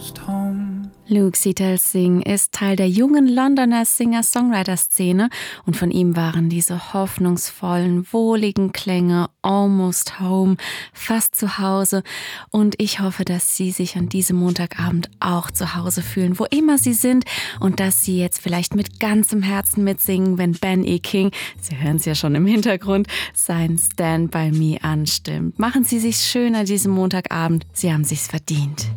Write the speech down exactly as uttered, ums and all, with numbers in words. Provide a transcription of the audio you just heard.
almost home. Luke Seattle-Singh ist Teil der jungen Londoner Singer-Songwriter-Szene und von ihm waren diese hoffnungsvollen, wohligen Klänge almost home, fast zu Hause, und ich hoffe, dass Sie sich an diesem Montagabend auch zu Hause fühlen, wo immer Sie sind, und dass Sie jetzt vielleicht mit ganzem Herzen mitsingen, wenn Ben E. King, Sie hören es ja schon im Hintergrund, sein Stand By Me anstimmt. Machen Sie sich's schön an diesem Montagabend, Sie haben sich's verdient.